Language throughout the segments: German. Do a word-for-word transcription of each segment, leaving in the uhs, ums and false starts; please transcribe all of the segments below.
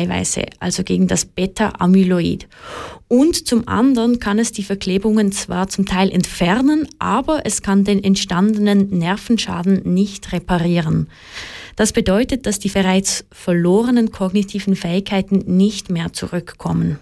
Eiweiße, also gegen das Beta-Amyloid. Und zum anderen kann es die Verklebungen zwar zum Teil entfernen, aber es kann den entstandenen Nervenschaden nicht reparieren. Das bedeutet, dass die bereits verlorenen kognitiven Fähigkeiten nicht mehr zurückkommen.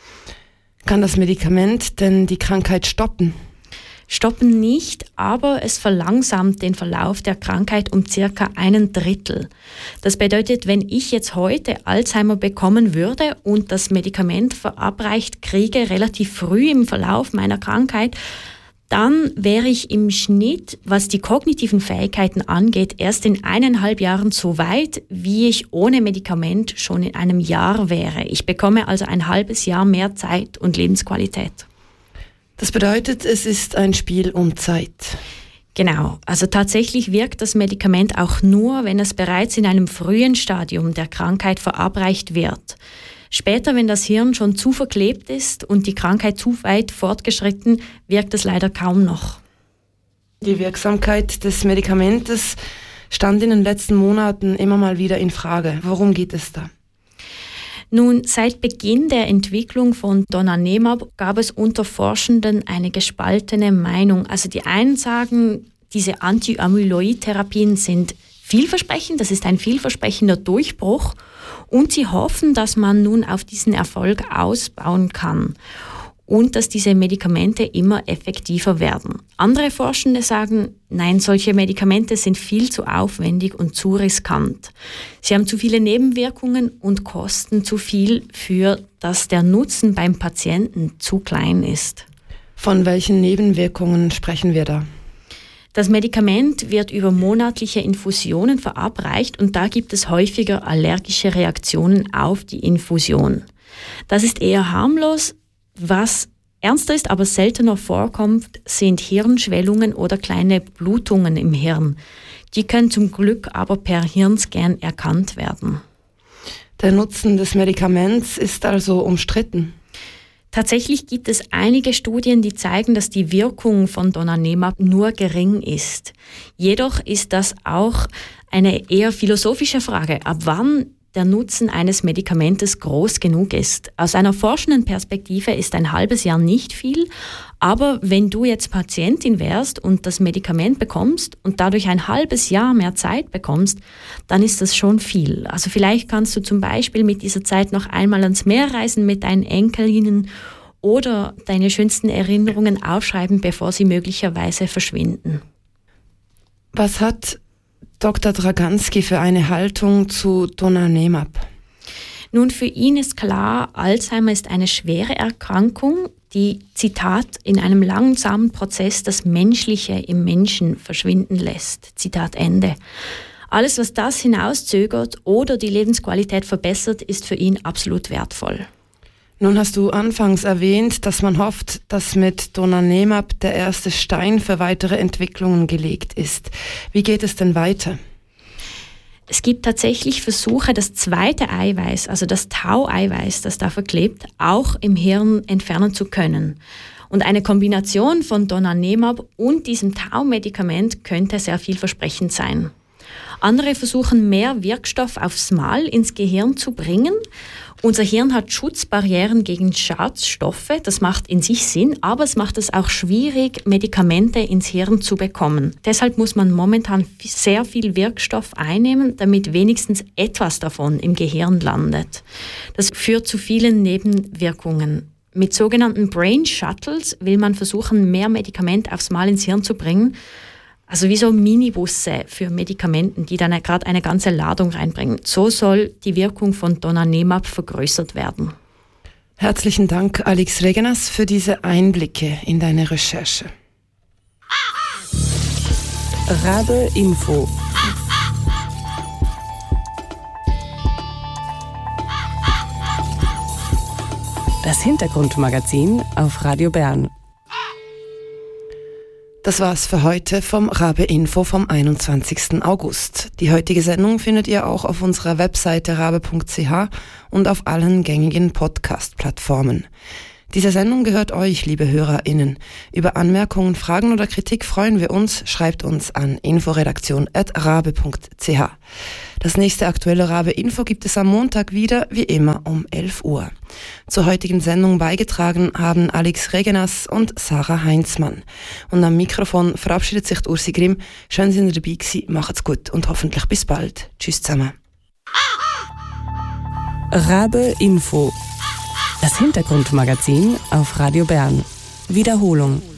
Kann das Medikament denn die Krankheit stoppen? Stoppen nicht, aber es verlangsamt den Verlauf der Krankheit um circa einen Drittel. Das bedeutet, wenn ich jetzt heute Alzheimer bekommen würde und das Medikament verabreicht kriege, relativ früh im Verlauf meiner Krankheit, dann wäre ich im Schnitt, was die kognitiven Fähigkeiten angeht, erst in eineinhalb Jahren so weit, wie ich ohne Medikament schon in einem Jahr wäre. Ich bekomme also ein halbes Jahr mehr Zeit und Lebensqualität. Das bedeutet, es ist ein Spiel um Zeit. Genau, also tatsächlich wirkt das Medikament auch nur, wenn es bereits in einem frühen Stadium der Krankheit verabreicht wird. Später, wenn das Hirn schon zu verklebt ist und die Krankheit zu weit fortgeschritten, wirkt es leider kaum noch. Die Wirksamkeit des Medikamentes stand in den letzten Monaten immer mal wieder in Frage. Worum geht es da? Nun, seit Beginn der Entwicklung von Donanemab gab es unter Forschenden eine gespaltene Meinung. Also die einen sagen, diese Anti-Amyloid-Therapien sind vielversprechend, das ist ein vielversprechender Durchbruch und sie hoffen, dass man nun auf diesen Erfolg ausbauen kann und dass diese Medikamente immer effektiver werden. Andere Forschende sagen, nein, solche Medikamente sind viel zu aufwendig und zu riskant. Sie haben zu viele Nebenwirkungen und kosten zu viel, für dass der Nutzen beim Patienten zu klein ist. Von welchen Nebenwirkungen sprechen wir da? Das Medikament wird über monatliche Infusionen verabreicht und da gibt es häufiger allergische Reaktionen auf die Infusion. Das ist eher harmlos. Was ernster ist, aber seltener vorkommt, sind Hirnschwellungen oder kleine Blutungen im Hirn. Die können zum Glück aber per Hirnscan erkannt werden. Der Nutzen des Medikaments ist also umstritten. Tatsächlich gibt es einige Studien, die zeigen, dass die Wirkung von Donanemab nur gering ist. Jedoch ist das auch eine eher philosophische Frage, ab wann der Nutzen eines Medikamentes groß genug ist. Aus einer forschenden Perspektive ist ein halbes Jahr nicht viel, aber wenn du jetzt Patientin wärst und das Medikament bekommst und dadurch ein halbes Jahr mehr Zeit bekommst, dann ist das schon viel. Also vielleicht kannst du zum Beispiel mit dieser Zeit noch einmal ans Meer reisen mit deinen Enkelinnen oder deine schönsten Erinnerungen aufschreiben, bevor sie möglicherweise verschwinden. Was hat Doktor Dragansky für eine Haltung zu Donanemab? Nun, für ihn ist klar, Alzheimer ist eine schwere Erkrankung, die, Zitat, in einem langsamen Prozess das Menschliche im Menschen verschwinden lässt. Zitat Ende. Alles, was das hinauszögert oder die Lebensqualität verbessert, ist für ihn absolut wertvoll. Nun hast du anfangs erwähnt, dass man hofft, dass mit Donanemab der erste Stein für weitere Entwicklungen gelegt ist. Wie geht es denn weiter? Es gibt tatsächlich Versuche, das zweite Eiweiß, also das Tau-Eiweiß, das da verklebt, auch im Hirn entfernen zu können. Und eine Kombination von Donanemab und diesem Tau-Medikament könnte sehr vielversprechend sein. Andere versuchen, mehr Wirkstoff aufs Mal ins Gehirn zu bringen. Unser Hirn hat Schutzbarrieren gegen Schadstoffe, das macht in sich Sinn, aber es macht es auch schwierig, Medikamente ins Hirn zu bekommen. Deshalb muss man momentan sehr viel Wirkstoff einnehmen, damit wenigstens etwas davon im Gehirn landet. Das führt zu vielen Nebenwirkungen. Mit sogenannten Brain Shuttles will man versuchen, mehr Medikament aufs Mal ins Hirn zu bringen. Also wie so Minibusse für Medikamenten, die dann gerade eine ganze Ladung reinbringen. So soll die Wirkung von Donanemab vergrößert werden. Herzlichen Dank, Alex Regenas, für diese Einblicke in deine Recherche. Rabe Info. Das Hintergrundmagazin auf Radio Bern. Das war's für heute vom Rabe Info vom einundzwanzigsten August. Die heutige Sendung findet ihr auch auf unserer Webseite rabe punkt c h und auf allen gängigen Podcast-Plattformen. Diese Sendung gehört euch, liebe HörerInnen. Über Anmerkungen, Fragen oder Kritik freuen wir uns. Schreibt uns an inforedaktion at rabe punkt c h. Das nächste aktuelle Rabe-Info gibt es am Montag wieder, wie immer um elf Uhr. Zur heutigen Sendung beigetragen haben Alex Regenas und Sarah Heinzmann. Und am Mikrofon verabschiedet sich Ursi Grimm. Schön, dass ihr dabei gewesen. Macht's gut und hoffentlich bis bald. Tschüss zusammen. Rabe Info. Das Hintergrundmagazin auf Radio Bern. Wiederholung.